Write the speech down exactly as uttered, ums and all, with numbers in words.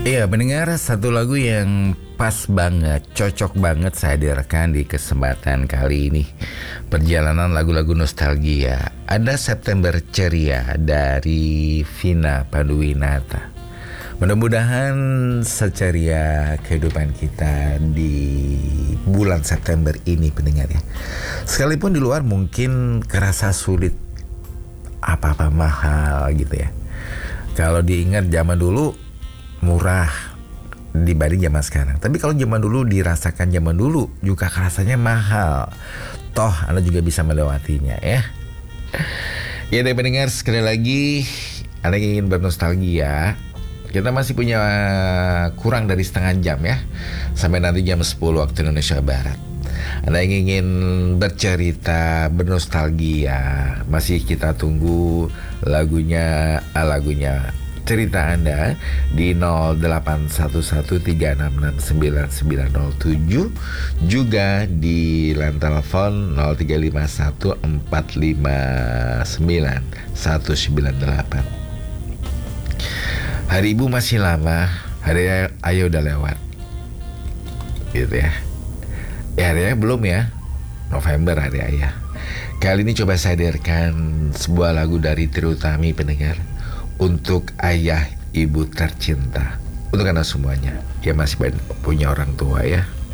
Iya, mendengar satu lagu yang pas banget, cocok banget saya hadirkan di kesempatan kali ini. Perjalanan lagu-lagu nostalgia. Ada September Ceria dari Vina Panduwinata. Mudah-mudahan seceria kehidupan kita di bulan September ini, pendengar ya. Sekalipun di luar mungkin kerasa sulit, apa-apa mahal gitu ya. Kalau diingat zaman dulu murah dibanding zaman sekarang. Tapi kalau zaman dulu dirasakan zaman dulu juga rasanya mahal. Toh Anda juga bisa melewatinya ya. Ya, dari pendengar, sekali lagi Anda ingin bernostalgia, kita masih punya kurang dari setengah jam ya, sampai nanti jam sepuluh waktu Indonesia Barat. Anda yang ingin bercerita, bernostalgia, masih kita tunggu lagunya, ah, lagunya cerita Anda di nol delapan satu satu tiga enam enam sembilan sembilan nol tujuh, juga di line telepon nol tiga lima satu empat lima sembilan satu sembilan delapan. Hari Ibu masih lama, hari Ayah udah lewat gitu ya. Ya, hari Ayah belum ya, November hari Ayah. Kali ini coba saya hadirkan sebuah lagu dari Trie Utami, pendengar, untuk ayah ibu tercinta, untuk Anda semuanya yang masih punya orang tua ya.